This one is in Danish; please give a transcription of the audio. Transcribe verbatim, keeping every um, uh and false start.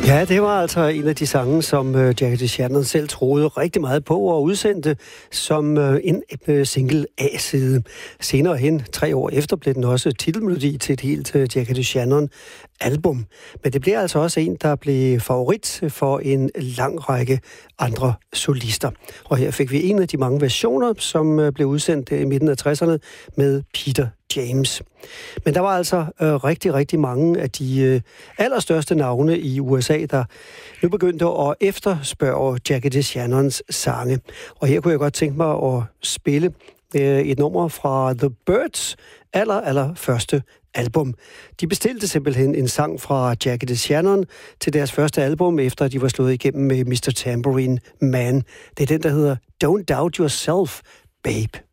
Ja, det var altså en af de sange, som uh, Jackie DeShannon selv troede rigtig meget på og udsendte som uh, en uh, single A-side. Senere hen, tre år efter, blev den også titelmelodi til et helt uh, Jackie DeShannon album. Men det bliver altså også en, der blev favorit for en lang række andre solister. Og her fik vi en af de mange versioner, som uh, blev udsendt i midten af tresserne med Peter James. Men der var altså øh, rigtig, rigtig mange af de øh, allerstørste navne i U S A, der nu begyndte at efterspørge Jackie DeShannons sange. Og her kunne jeg godt tænke mig at spille øh, et nummer fra The Byrds aller, aller første album. De bestilte simpelthen en sang fra Jackie DeShannon til deres første album, efter de var slået igennem med mister Tambourine Man. Det er den, der hedder Don't Doubt Yourself, Babe.